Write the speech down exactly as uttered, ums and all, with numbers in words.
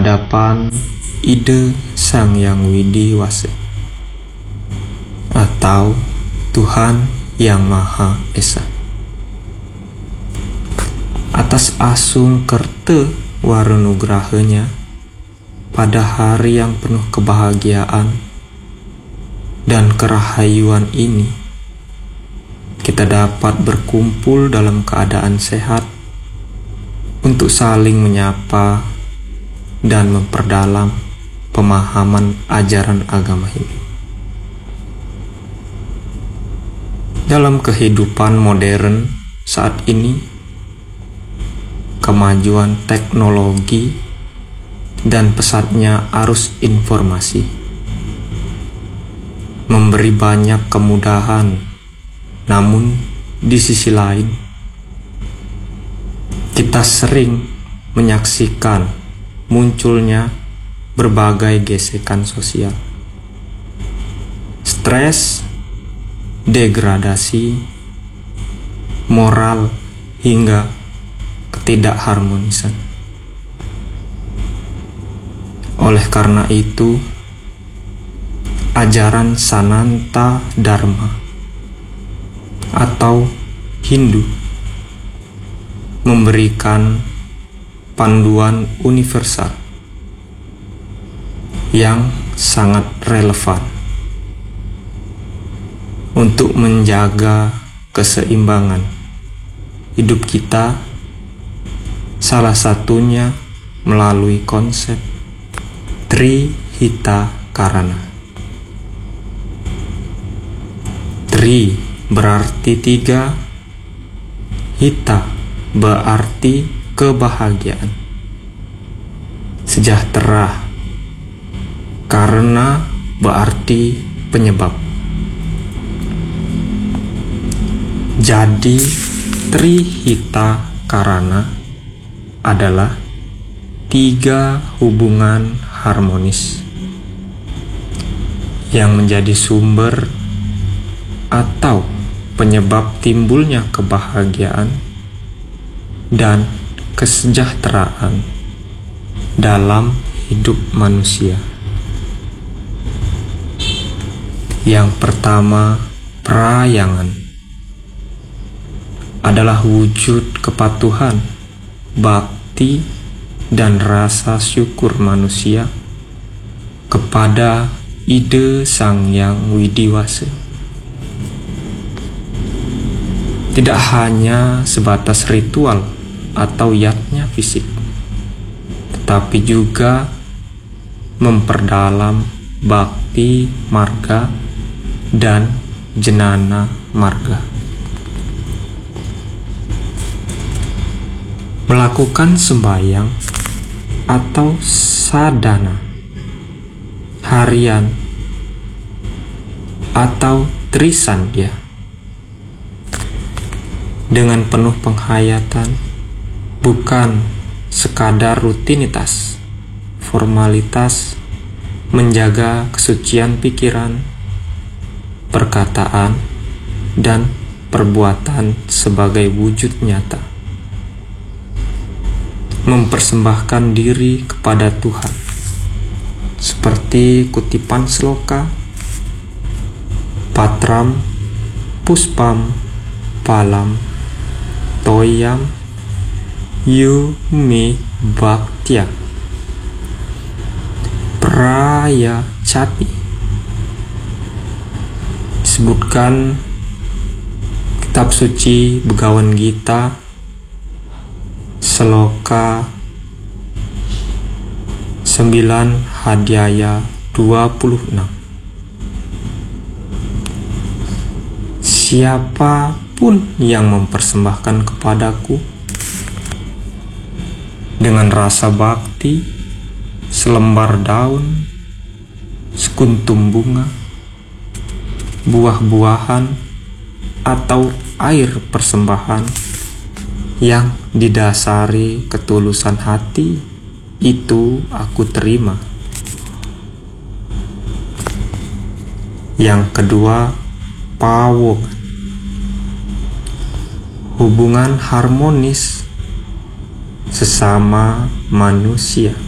hadapan ide Sang Yang Widi Wase atau Tuhan Yang Maha Esa. Atas asung kerte warunugrahanya pada hari yang penuh kebahagiaan dan kerahayuan ini, kita dapat berkumpul dalam keadaan sehat untuk saling menyapa dan memperdalam pemahaman ajaran agama ini. Dalam kehidupan modern saat ini, kemajuan teknologi dan pesatnya arus informasi memberi banyak kemudahan, namun di sisi lain kita sering menyaksikan munculnya berbagai gesekan sosial, stres, degradasi, moral, hingga ketidakharmonisan. Oleh karena itu, ajaran Sananta Dharma atau Hindu memberikan panduan universal yang sangat relevan untuk menjaga keseimbangan hidup kita, salah satunya melalui konsep Trihita Karana. Tri berarti tiga, hita berarti kebahagiaan, sejahtera, karena berarti penyebab. Jadi Trihita Karana adalah tiga hubungan harmonis yang menjadi sumber atau penyebab timbulnya kebahagiaan dan kesejahteraan dalam hidup manusia. Yang pertama, perayangan adalah wujud kepatuhan, bakti, dan rasa syukur manusia kepada ide Sang Yang Widi Wase. Tidak hanya sebatas ritual atau yatnya fisik, tetapi juga memperdalam bakti marga dan jenana marga. Melakukan sembahyang atau sadhana harian atau trisandhya dengan penuh penghayatan, bukan sekadar rutinitas, formalitas, menjaga kesucian pikiran, perkataan, dan perbuatan sebagai wujud nyata, mempersembahkan diri kepada Tuhan, seperti kutipan sloka, patram, puspam, palam, toyam, yumi bhaktya, praya cati. Disebutkan kitab suci Begawan Gita Seloka sembilan Hadhyaya dua puluh enam. Siapapun yang mempersembahkan kepadaku dengan rasa bakti selembar daun, sekuntum bunga, buah-buahan, atau air persembahan yang didasari ketulusan hati, itu aku terima. Yang kedua, pawongan, hubungan harmonis sesama manusia.